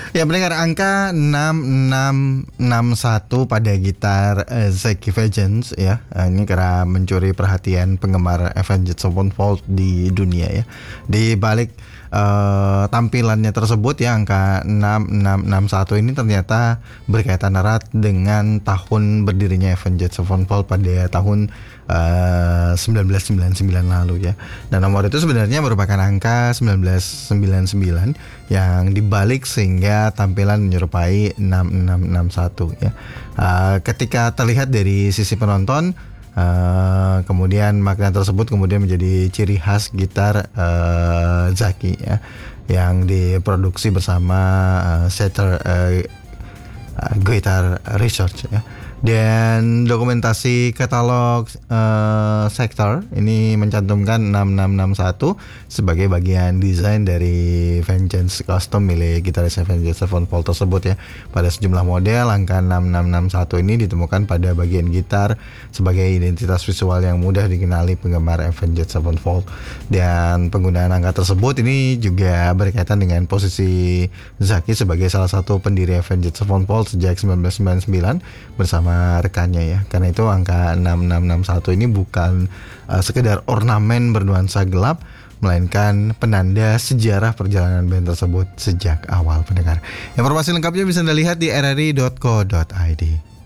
Ya mendengar angka 6661 pada gitar Zeki Vengeance ya. Ini karena mencuri perhatian penggemar Avenged Sevenfold di dunia ya. Di balik tampilannya tersebut ya, angka 6661 ini ternyata berkaitan erat dengan tahun berdirinya Avenged Sevenfold pada tahun 1999 lalu ya. Dan nomor itu sebenarnya merupakan angka 1999 yang dibalik sehingga tampilan menyerupai 6661 ya. Ketika terlihat dari sisi penonton, kemudian makna tersebut kemudian menjadi ciri khas gitar Zaki ya, yang diproduksi bersama Setter Guitar Research ya. Dan dokumentasi katalog Sector ini mencantumkan 6661 sebagai bagian desain dari Vengeance Custom milik gitaris Avenged Sevenfold tersebut ya. Pada sejumlah model, angka 6661 ini ditemukan pada bagian gitar sebagai identitas visual yang mudah dikenali penggemar Avenged Sevenfold. Dan penggunaan angka tersebut ini juga berkaitan dengan posisi Zaki sebagai salah satu pendiri Avenged Sevenfold sejak 1999 bersama rekannya ya. Karena itu angka 6661 ini bukan sekedar ornamen bernuansa gelap, melainkan penanda sejarah perjalanan band tersebut sejak awal pendengar. Informasi lengkapnya bisa Anda lihat di rri.co.id.